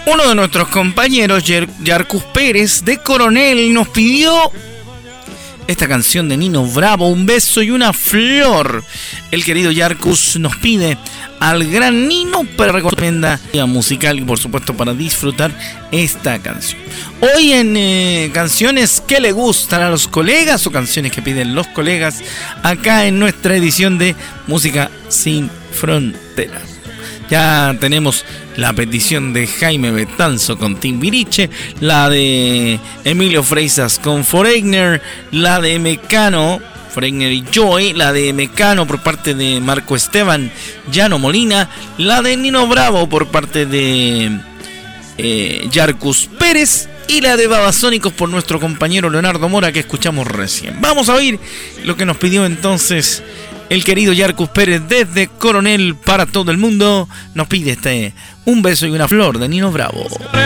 Uno de nuestros compañeros, Yarcus Pérez de Coronel, nos pidió esta canción de Nino Bravo, Un beso y una flor. El querido Yarcus nos pide al gran Nino para recomendar musical y por supuesto para disfrutar esta canción. Hoy en canciones que le gustan a los colegas o canciones que piden los colegas, acá en nuestra edición de Música Sin Fronteras. Ya tenemos la petición de Jaime Betanzo con Timbiriche, la de Emilio Freisas con Foreigner, la de Mecano, Foreigner y Joy, la de Mecano por parte de Marco Esteban Llano Molina, la de Nino Bravo por parte de Yarcus Pérez y la de Babasónicos por nuestro compañero Leonardo Mora que escuchamos recién. Vamos a oír lo que nos pidió entonces el querido Yarcus Pérez desde Coronel para todo el mundo. Nos pide Un beso y una flor de Nino Bravo.